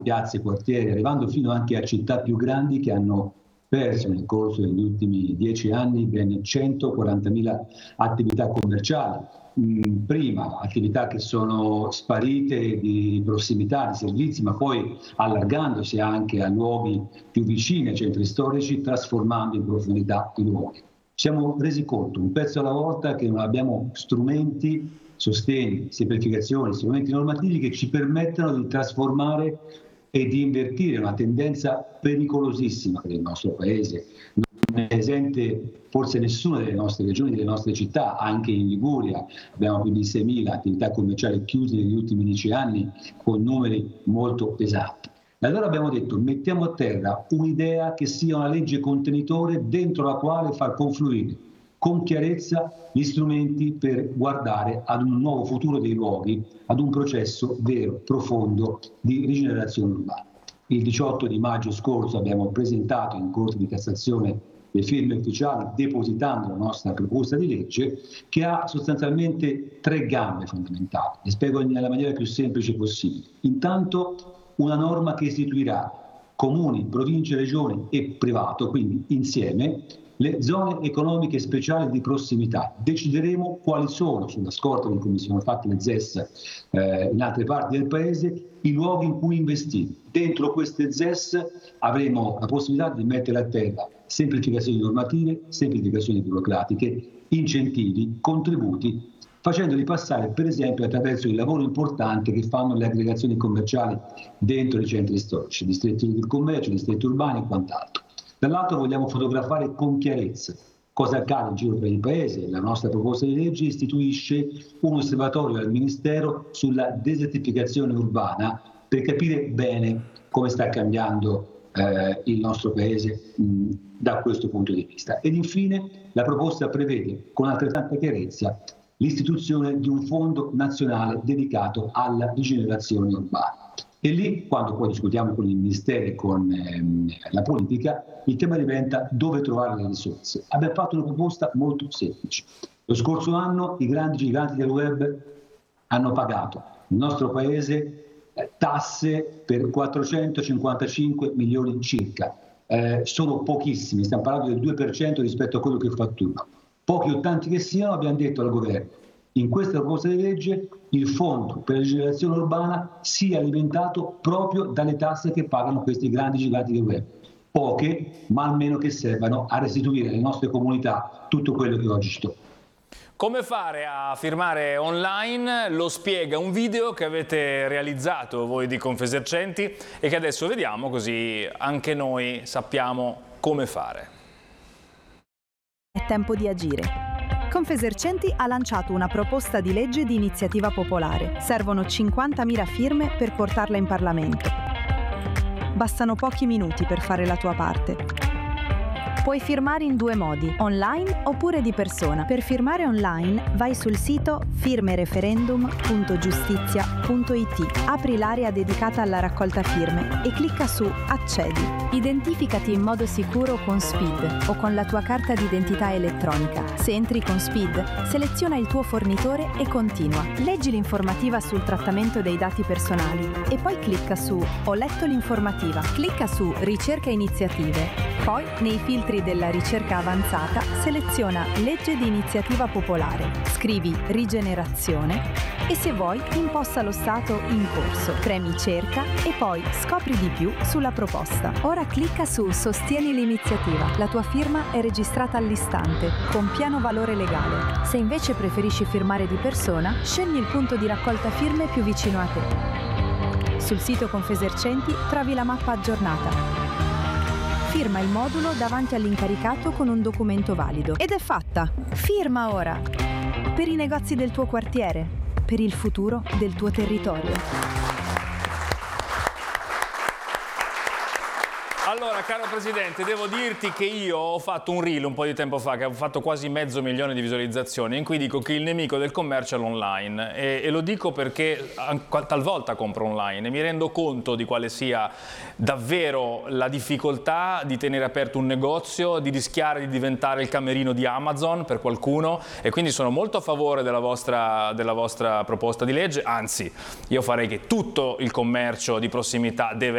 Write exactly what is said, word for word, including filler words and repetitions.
piazze e quartieri, arrivando fino anche a città più grandi che hanno perso nel corso degli ultimi dieci anni ben centoquarantamila attività commerciali. Prima attività che sono sparite di prossimità, di servizi, ma poi allargandosi anche a luoghi più vicini ai centri storici, trasformando in profondità i luoghi. Ci siamo resi conto, un pezzo alla volta, che non abbiamo strumenti, sostegni, semplificazioni, strumenti normativi che ci permettano di trasformare e di invertire una tendenza pericolosissima per il nostro Paese. Non è esente forse nessuna delle nostre regioni, delle nostre città, anche in Liguria abbiamo più di seimila attività commerciali chiuse negli ultimi dieci anni con numeri molto pesanti. E allora abbiamo detto: mettiamo a terra un'idea che sia una legge contenitore dentro la quale far confluire con chiarezza gli strumenti per guardare ad un nuovo futuro dei luoghi, ad un processo vero, profondo di rigenerazione urbana. Il diciotto di maggio scorso abbiamo presentato in Corte di Cassazione le firme ufficiali, depositando la nostra proposta di legge, che ha sostanzialmente tre gambe fondamentali. Le spiego nella maniera più semplice possibile. Intanto, una norma che istituirà comuni, province, regioni e privato, quindi insieme, le zone economiche speciali di prossimità. Decideremo quali sono, sulla scorta di come sono fatte le Z E S eh, in altre parti del Paese, i luoghi in cui investire. Dentro queste Z E S avremo la possibilità di mettere a terra semplificazioni normative, semplificazioni burocratiche, incentivi, contributi, facendoli passare per esempio attraverso il lavoro importante che fanno le aggregazioni commerciali dentro i centri storici, distretti del commercio, distretti urbani e quant'altro. Dall'altro vogliamo fotografare con chiarezza cosa accade in giro per il Paese. La nostra proposta di legge istituisce un osservatorio al Ministero sulla desertificazione urbana per capire bene come sta cambiando eh, il nostro Paese mh, da questo punto di vista. Ed infine la proposta prevede con altrettanta chiarezza l'istituzione di un fondo nazionale dedicato alla rigenerazione urbana. E lì, quando poi discutiamo con il Ministero e con ehm, la politica, il tema diventa dove trovare le risorse. Abbiamo fatto una proposta molto semplice. Lo scorso anno i grandi giganti del web hanno pagato nel nostro Paese eh, tasse per quattrocentocinquantacinque milioni circa. Eh, sono pochissimi, stiamo parlando del due per cento rispetto a quello che fatturano. Pochi o tanti che siano, abbiamo detto al governo: in questa proposta di legge il fondo per la rigenerazione urbana sia alimentato proprio dalle tasse che pagano questi grandi giganti del web. Poche, ma almeno che servano a restituire alle nostre comunità tutto quello che oggi ci tocca. Come fare a firmare online lo spiega un video che avete realizzato voi di Confesercenti e che adesso vediamo, così anche noi sappiamo come fare. È tempo di agire. Confesercenti ha lanciato una proposta di legge di iniziativa popolare. Servono cinquantamila firme per portarla in Parlamento. Bastano pochi minuti per fare la tua parte. Puoi firmare in due modi, online oppure di persona. Per firmare online vai sul sito firmereferendum punto giustizia punto it, apri l'area dedicata alla raccolta firme e clicca su Accedi. Identificati in modo sicuro con SPID o con la tua carta d'identità elettronica. Se entri con SPID, seleziona il tuo fornitore e continua. Leggi l'informativa sul trattamento dei dati personali e poi clicca su Ho letto l'informativa. Clicca su Ricerca iniziative. Poi, nei filtri della ricerca avanzata, seleziona Legge di iniziativa popolare, scrivi Rigenerazione e se vuoi imposta lo stato in corso, premi Cerca e poi scopri di più sulla proposta. Ora clicca su Sostieni l'iniziativa. La tua firma è registrata all'istante, con pieno valore legale. Se invece preferisci firmare di persona, scegli il punto di raccolta firme più vicino a te. Sul sito Confesercenti trovi la mappa aggiornata. Firma il modulo davanti all'incaricato con un documento valido. Ed è fatta! Firma ora! Per i negozi del tuo quartiere, per il futuro del tuo territorio. Allora, caro Presidente, devo dirti che io ho fatto un reel un po' di tempo fa che ha fatto quasi mezzo milione di visualizzazioni in cui dico che il nemico del commercio è l'online e, e lo dico perché talvolta compro online e mi rendo conto di quale sia davvero la difficoltà di tenere aperto un negozio, di rischiare di diventare il camerino di Amazon per qualcuno e quindi sono molto a favore della vostra, della vostra proposta di legge, anzi io farei che tutto il commercio di prossimità deve